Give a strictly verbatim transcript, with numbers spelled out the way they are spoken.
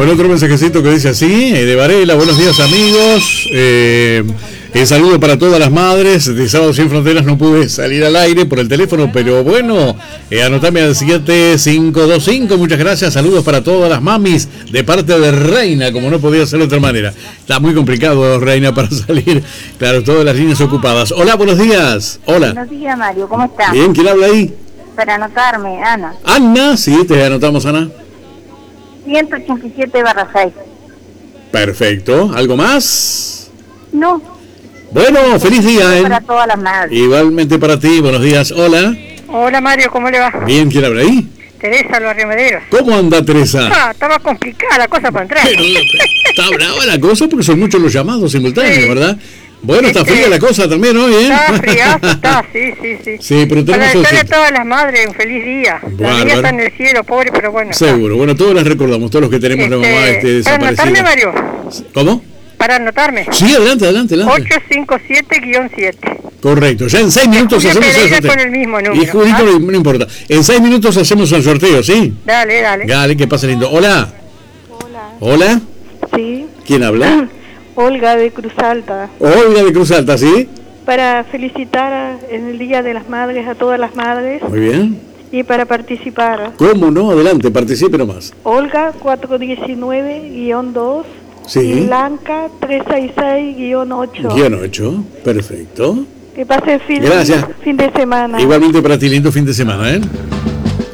Bueno, otro mensajecito que dice así, eh, de Varela, buenos días amigos, eh, el saludo para todas las madres, de Sábado Sin Fronteras no pude salir al aire por el teléfono, pero bueno, eh, anotame al siete cinco dos cinco, muchas gracias, saludos para todas las mamis, de parte de Reina, como no podía ser de otra manera. Está muy complicado, Reina, para salir, claro, todas las líneas ocupadas. Hola, buenos días. Hola. Buenos días, Mario, ¿cómo estás? Bien, ¿quién habla ahí? Para anotarme, Ana. Ana, sí, te anotamos, Ana. ciento ochenta y siete barra seis. Perfecto, ¿algo más? No. Bueno, feliz día, ¿eh? Para todas las madres. Igualmente para ti, buenos días, hola. Hola Mario, ¿cómo le va? Bien, ¿quién habla ahí? Teresa, los remederos. ¿Cómo anda Teresa? Ah, estaba complicada la cosa para entrar. Pero, está brava la cosa porque son muchos los llamados simultáneos, Sí. ¿verdad? Bueno, está Este, fría la cosa también hoy, ¿eh? Está friazo, está, sí, sí, sí. Sí, pero Para tenemos desearle a suerte. todas las madres un feliz día. La Bárbaro. mía está en el cielo, pobre, pero bueno. está. Seguro, bueno, todos las recordamos, todos los que tenemos la mamá este, Para anotarme, desaparecida. Mario. ¿Cómo? Para anotarme. Sí, adelante, adelante, adelante. ocho cinco siete guión siete. Correcto, ya en seis minutos Julio hacemos el Pereira sorteo. con el mismo número. Y Julito, ¿Ah? no, no importa. En seis minutos hacemos el sorteo, ¿sí? Dale, dale. Dale, que pase lindo. Hola. Hola. Hola. Sí. ¿Quién habla? Olga de Cruz Alta. Olga de Cruz Alta, ¿sí? Para felicitar a- en el Día de las Madres a todas las madres Muy bien. y para participar. ¿Cómo no? Adelante, participe nomás. Olga cuatro diecinueve guión dos Sí. y Blanca trescientos sesenta y seis guión ocho. Guión ocho, perfecto. Que pasen fin, Gracias. fin de semana. Igualmente para ti, lindo fin de semana, ¿eh?